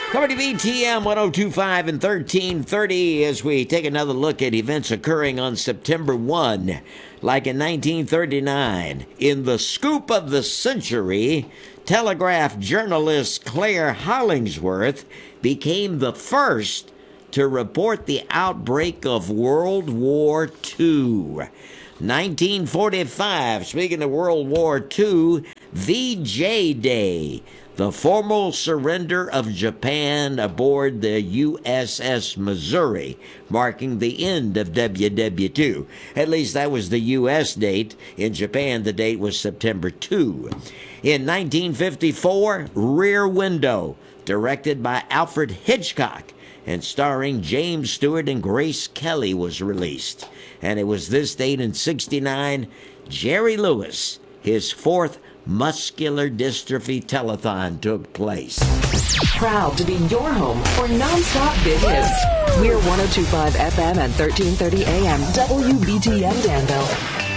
Coming to BTM 1025 and 1330 as we take another look at events occurring on September 1. Like in 1939, in the scoop of the century, Telegraph journalist Claire Hollingsworth became the first to report the outbreak of World War II. 1945, speaking of World War II, VJ Day, the formal surrender of Japan aboard the USS Missouri, marking the end of WW2. At least that was the U.S. date. In Japan, the date was September 2. In 1954, Rear Window, directed by Alfred Hitchcock and starring James Stewart and Grace Kelly, was released. And it was this date in '69, Jerry Lewis, his fourth muscular dystrophy telethon took place. Proud to be your home for nonstop big hits. We're 102.5 FM and 1330 AM WBTM Danville.